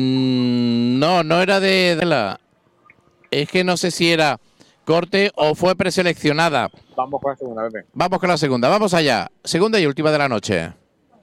No, no era de la... Es que no sé si era corte o fue preseleccionada. Vamos con la segunda, Pepe. Vamos con la segunda, vamos allá. Segunda y última de la noche.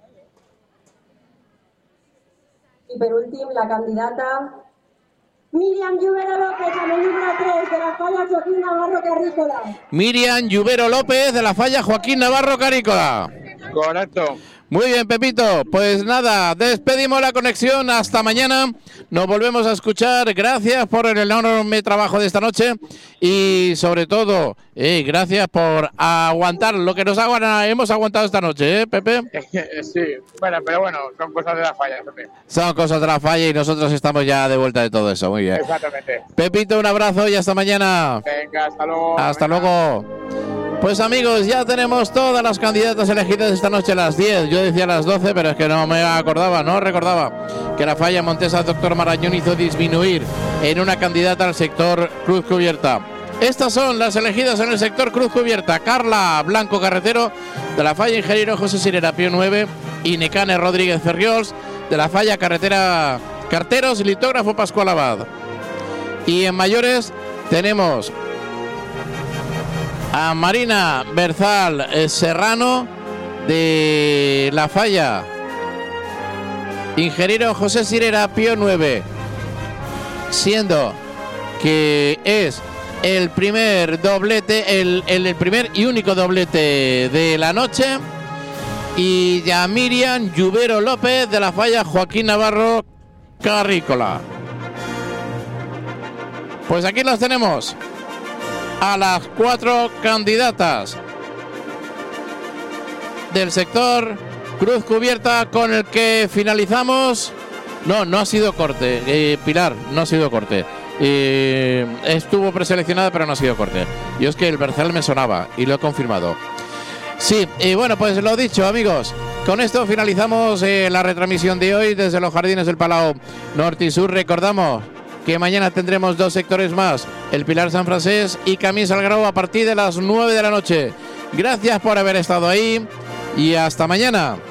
Y por último, la candidata Miriam Lluvero López, a la número 3 de la falla Joaquín Navarro Carrícola. Miriam Lluvero López de la falla Joaquín Navarro Carrícola. Correcto. Muy bien, Pepito. Pues nada, despedimos la conexión. Hasta mañana. Nos volvemos a escuchar. Gracias por el enorme trabajo de esta noche. Y sobre todo, gracias por aguantar lo que hemos aguantado esta noche, Pepe. Sí, bueno, pero bueno, son cosas de la falla, Pepe. Son cosas de la falla y nosotros estamos ya de vuelta de todo eso. Muy bien. Exactamente. Pepito, un abrazo y hasta mañana. Venga, hasta luego. Hasta luego. Pues amigos, ya tenemos todas las candidatas elegidas esta noche a las 10. Yo decía a las 12, pero es que no recordaba que la falla Montesa Doctor Marañón hizo disminuir en una candidata al sector Cruz Cubierta. Estas son las elegidas en el sector Cruz Cubierta. Carla Blanco Carretero, de la falla Ingeniero José Sirera Pío 9, y Necane Rodríguez Ferriols, de la falla Carretera Carteros, litógrafo Pascual Abad. Y en mayores tenemos a Marina Berzal Serrano, de la falla Ingeniero José Sirera Pío 9, siendo que es el primer doblete, el primer y único doblete de la noche. Y ya Miriam Lluvero López, de la falla Joaquín Navarro Carrícola. Pues aquí las tenemos, a las 4 candidatas del sector Cruz Cubierta, con el que finalizamos. No ha sido corte, Pilar, no ha sido corte. Estuvo preseleccionada, pero no ha sido corte. Yo es que el Berzal me sonaba y lo he confirmado. Sí, y bueno, pues lo dicho, amigos. Con esto finalizamos la retransmisión de hoy desde los jardines del Palau Norte y Sur. Recordamos que mañana tendremos 2 sectores más, el Pilar San Francés y Camí Salgrau, a partir de las 9 de la noche. Gracias por haber estado ahí y hasta mañana.